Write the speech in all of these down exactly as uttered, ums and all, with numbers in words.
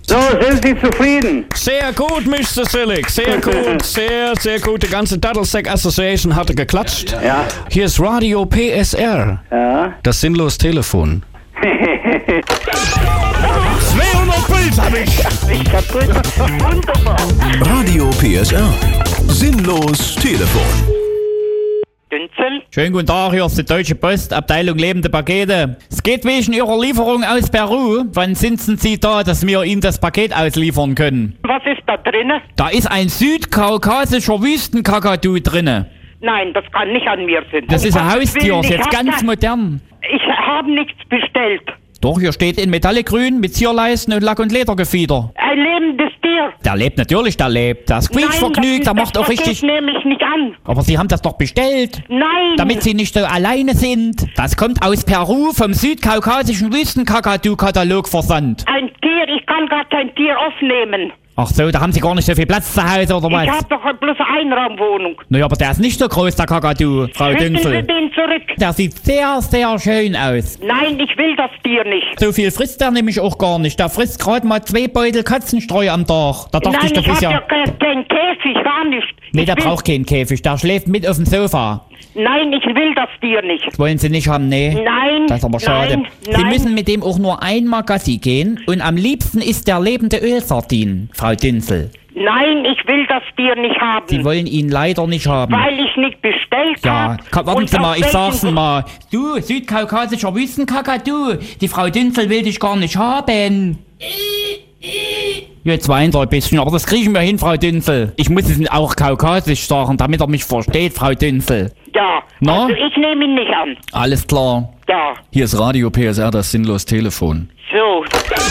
So, sind Sie zufrieden? Sehr gut, Mister Sillig. Sehr gut, sehr, sehr gut. Die ganze Daddlesack Association hatte geklatscht. Ja. Hier ist Radio P S R. Ja. Das sinnlos Telefon. zweihundert Puls hab ich. Ich kaputt. Wunderbar. Radio P S R. Sinnlos Telefon. Dünzel? Schönen guten Tag, hier ist die Deutsche Post, Abteilung lebende Pakete. Es geht wegen Ihrer Lieferung aus Peru. Wann sind denn Sie da, dass wir Ihnen das Paket ausliefern können? Was ist da drinne? Da ist ein südkaukasischer Wüstenkakadu drinne. Nein, das kann nicht an mir sein. Das ist ein Haustier, ist Ich jetzt hab ganz kein- modern. Ich habe nichts bestellt. Doch, hier steht in Metallegrün mit Zierleisten und Lack- und Ledergefieder. Ein lebendes Tier. Der lebt natürlich, der lebt. Der squeakt vergnügt, der das, macht auch das richtig... nehme ich nicht an. Aber Sie haben das doch bestellt. Nein. Damit Sie nicht so alleine sind. Das kommt aus Peru vom südkaukasischen Wüstenkakadu-Katalog versandt. Ein Tier, ich kann gar kein Tier aufnehmen. Ach so, da haben Sie gar nicht so viel Platz zu Hause, oder was? Ich habe doch bloß eine Einraumwohnung. Naja, aber der ist nicht so groß, der Kakadu, Frau Schicken Sie Dünzel. den zurück. Der sieht sehr, sehr schön aus. Nein, ich will das Tier nicht. So viel frisst der nämlich auch gar nicht. Der frisst gerade mal zwei Beutel Katzenstreu am Tag. Da dachte Nein, ich, das ich ist habe ja... ja kein, kein Käfig, gar nicht. Nee, Ich der will- braucht keinen Käfig. Der schläft mit auf dem Sofa. Nein, ich will das Tier nicht. Das wollen Sie nicht haben, nee. Nein, Das ist aber schade. nein, Sie nein. müssen mit dem auch nur einmal Gassi gehen. Und am liebsten ist der lebende Ölsardin, Frau Dünzel. Nein, ich will das Tier nicht haben. Sie wollen ihn leider nicht haben. Weil ich nicht bestellt Ja, habe. Ka- warten Und Sie mal, auf ich sag's welchen- Ihnen mal. Du, südkaukasischer Wüstenkakadu, die Frau Dünzel will dich gar nicht haben. Jetzt weint er ein bisschen, aber das kriegen wir hin, Frau Dünzel. Ich muss es auch kaukasisch sagen, damit er mich versteht, Frau Dünzel. Ja, Na? also ich nehme ihn nicht an. Alles klar. Ja, Hier ist Radio P S R, das sinnlos Telefon. so.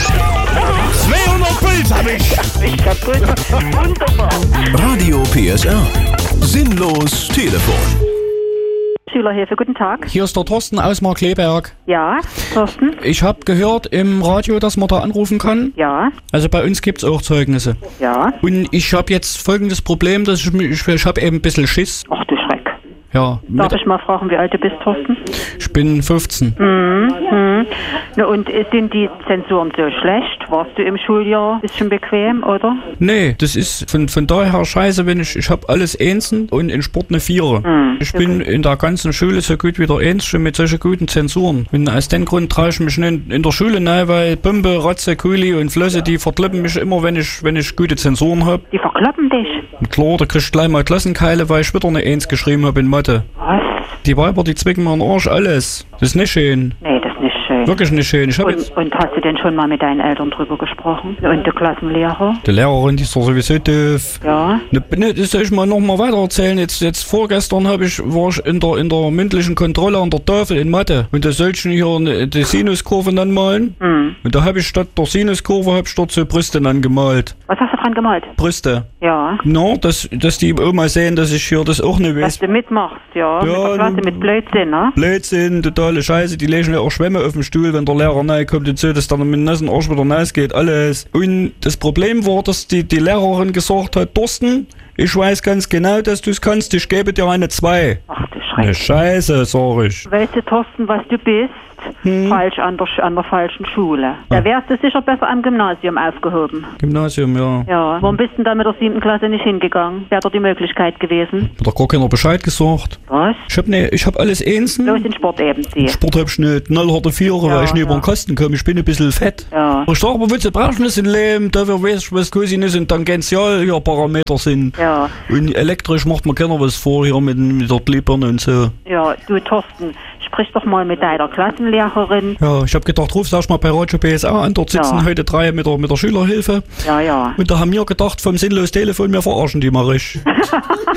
zweihundert Puls hab ich. Ich kaputt. Wunderbar. Radio P S R. Sinnlos Telefon. Schülerhilfe, guten Tag. Hier ist der Thorsten aus Markleberg. Ja, Thorsten? Ich habe gehört im Radio, dass man da anrufen kann. Ja, Also bei uns gibt's auch Zeugnisse. ja. Und ich habe jetzt folgendes Problem, dass ich, mich- ich, ich habe eben ein bisschen Schiss. Ach du Schreck. Ja, Darf mit, ich mal fragen, wie alt du bist, Thorsten? ich bin fünfzehn. Mhm. Na und äh, sind die Zensuren so schlecht? Warst du im Schuljahr ein bisschen bequem, oder? Nee, das ist von, von daher scheiße, wenn ich, ich habe alles Einsen und in Sport eine Vierer. Mhm. Ich bin in der ganzen Schule so gut wie der Einzige mit solchen guten Zensuren. Und aus dem Grund traue ich mich nicht in der Schule rein, weil Pumpe, Ratze, Kuli und Flosse, die verklippen mich immer, wenn ich, wenn ich gute Zensuren habe. Die verkloppen dich. Und klar, da kriegst du gleich mal Klassenkeile, weil ich wieder eine Eins geschrieben habe in Mathe. Was? Die Weiber, die zwicken mir den Arsch, alles. Das ist nicht schön. Nee, das ist nicht schön. Wirklich nicht schön. Ich habe jetzt... Und, und hast du denn schon mal mit deinen Eltern drüber gesprochen? Und der Klassenlehrer? Die Lehrerin, die ist doch sowieso doof. Ja. Ne, ne, das soll ich mal noch mal weiter erzählen. Jetzt, jetzt vorgestern hab ich, war ich in der, in der mündlichen Kontrolle an der Tafel in Mathe. Und da soll ich hier ne, die Sinuskurve anmalen. Hm. Und da habe ich statt der Sinuskurve hab ich dort so Brüste angemalt. Was hast du dran gemalt? Brüste. Ja. No, dass, dass die Oma sehen, dass ich hier das auch nicht Dass weiß. du mitmachst, ja. Mit Ja, der Klasse, nun- mit Blödsinn, ne? Blödsinn, totale Scheiße, die legen ja auch Schwämme auf den Stuhl, wenn der Lehrer nahe kommt und so, dass dann mit dem nassen Arsch wieder nass geht, alles. Und das Problem war, dass die, die Lehrerin gesagt hat, Thorsten, ich weiß ganz genau, dass du es kannst, ich gebe dir eine zwei. Ach du Eine Schreck. Scheiße, sag ich. Weißt du, Thorsten, was du bist? Hm. Falsch an der, Sch- an der falschen Schule. Da wärst du sicher besser am Gymnasium aufgehoben. Gymnasium, ja. Ja. Warum bist du denn da mit der siebten Klasse nicht hingegangen? Wäre doch die Möglichkeit gewesen. Hat doch gar keiner Bescheid gesagt. Was? Ich hab ne, ich hab alles Einsen. Bloß den Sport eben sie. Sport hab ich nicht, knallharte Vierer, Ja, weil ich nicht über ja. den Kasten komme. Ich bin ein bisschen fett. Ja. Ich sag aber, wozu brauchst du das im Leben? Dafür weiß ich, was Cosinus und Tangential hier Parameter sind. Ja. Und elektrisch macht mir keiner was vor hier mit, mit der Klippern und so. Ja, du Thorsten, sprich doch mal mit deiner Klassenlehrerin. Ja, ich hab gedacht, ruf sag ich mal bei Radio P S R an. Dort sitzen Ja. heute drei mit der, mit der Schülerhilfe. Ja, ja. Und da haben wir gedacht, vom sinnlos Telefon, wir verarschen die mal richtig.